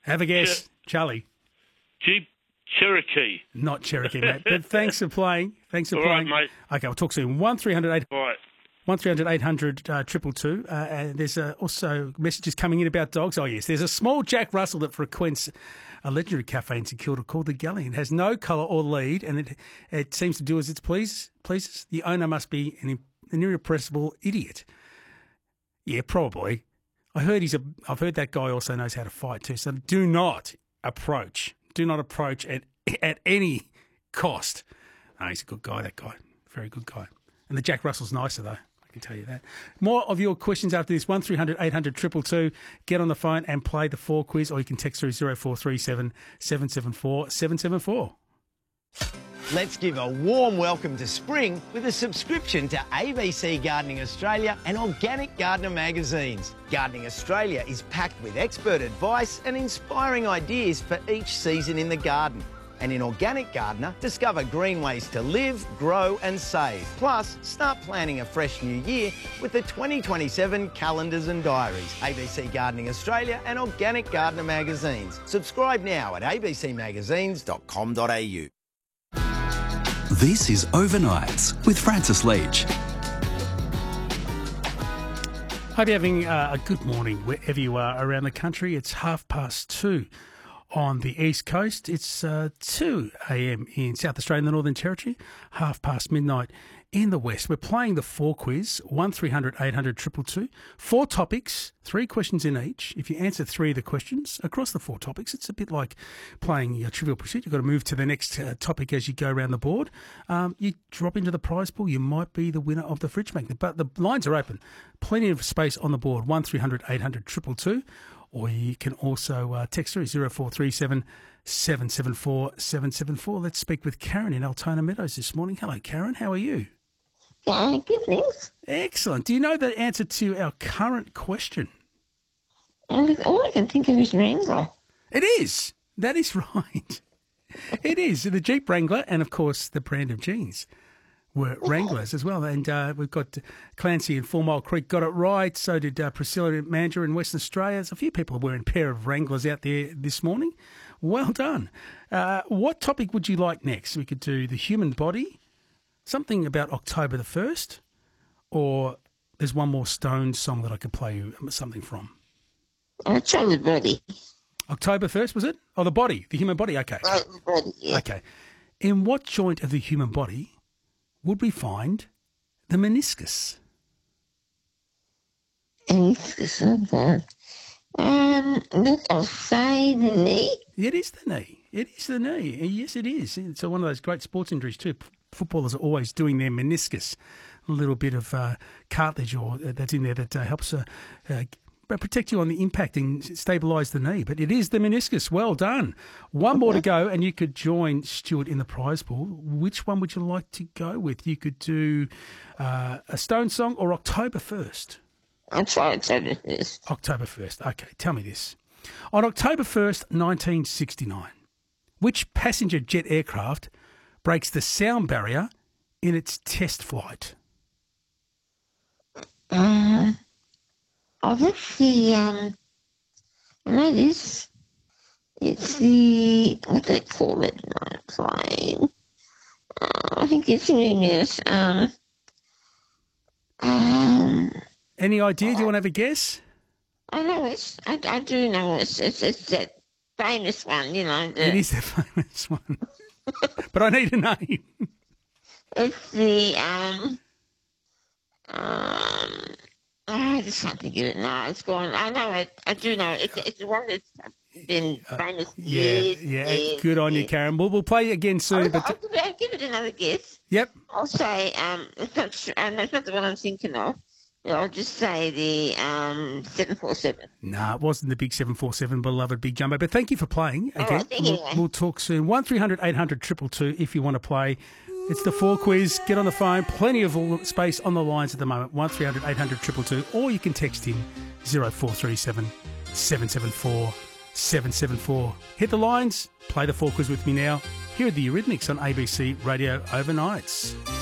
Have a guess, Charlie. Jeep Cherokee. Not Cherokee, mate. But thanks for playing. Thanks for All playing. right, mate. Okay, we'll talk soon. 1300 Right. 800 222. There's also messages coming in about dogs. Oh, yes. There's a small Jack Russell that frequents a legendary cafe in St Kilda called the Galleon. It has no colour or lead, and it seems to do as it pleases. The owner must be an irrepressible idiot. Yeah, probably. I've heard that guy also knows how to fight too. So do not approach. Do not approach at any cost. Oh, he's a good guy, that guy. Very good guy. And the Jack Russell's nicer, though. I can tell you that. More of your questions after this. 1300 800 222. Get on the phone and play the 4 quiz, or you can text through 0437 774 774. Let's give a warm welcome to spring with a subscription to ABC Gardening Australia and Organic Gardener magazines. Gardening Australia is packed with expert advice and inspiring ideas for each season in the garden. And in Organic Gardener, discover green ways to live, grow and save. Plus, start planning a fresh new year with the 2027 calendars and diaries. ABC Gardening Australia and Organic Gardener magazines. Subscribe now at abcmagazines.com.au. This is Overnights with Francis Leach. Hope you're having a good morning wherever you are around the country. It's 2:30 on the East Coast. It's 2 a.m. in South Australia and the Northern Territory, midnight in the West. We're playing the 4 quiz, 1300 800 222. 4 topics, 3 questions in each. If you answer 3 of the questions across the 4 topics, it's a bit like playing your Trivial Pursuit. You've got to move to the next topic as you go around the board. You drop into the prize pool, you might be the winner of the fridge magnet. But the lines are open. Plenty of space on the board, 1300 800 222. Or you can also text through 0437 774 774. Let's speak with Karen in Altona Meadows this morning. Hello, Karen. How are you? Yeah, good, thanks. Excellent. Do you know the answer to our current question? All I can think of is Wrangler. It is. That is right. It is. The Jeep Wrangler and, of course, the brand of jeans were Wranglers as well. And we've got Clancy in 4 Mile Creek got it right. So did Priscilla and Mandra in Western Australia. There's a few people wearing a pair of Wranglers out there this morning. Well done. What topic would you like next? We could do the human body, something about October the 1st, or there's one more Stone song that I could play you something from. I'll try the body. October 1st, was it? Oh, the body, the human body. Okay. Oh, the body, yeah. Okay. In what joint of the human body would we find the meniscus? Meniscus, okay. Look, I'll say the knee. It is the knee. It is the knee. Yes, it is. It's one of those great sports injuries too. Footballers are always doing their meniscus, a little bit of cartilage or that's in there that helps protect you on the impact and stabilise the knee. But it is the meniscus. Well done. One more to go and you could join Stuart in the prize pool. Which one would you like to go with? You could do a Stone song or October 1st. I'll try October 1st. October 1st. Okay, tell me this. On October 1st, 1969, which passenger jet aircraft breaks the sound barrier in its test flight? Oh, that's the, I know this. It's the, what do they call it? Plane. I think it's in this, Any idea? Do you want to have a guess? I know I do know it's that famous one, you know. It is the famous one. But I need a name. It's the, I just can't think of it now. It's gone. I know it. I do know it. It's the one that's been famous. Yeah. Good on you, Karen. We'll play again soon. I'll give it another guess. Yep. I'll say, it's not the one I'm thinking of. I'll just say the 747. No, it wasn't the big 747, beloved Big Jumbo. But thank you for playing again. Right, thank you. We'll talk soon. 1300 800 222 if you want to play. It's the 4 quiz. Get on the phone. Plenty of space on the lines at the moment. 1300 800 222. Or you can text in 0437 774 774. Hit the lines. Play the 4 quiz with me now. Here are the Eurythmics on ABC Radio Overnights.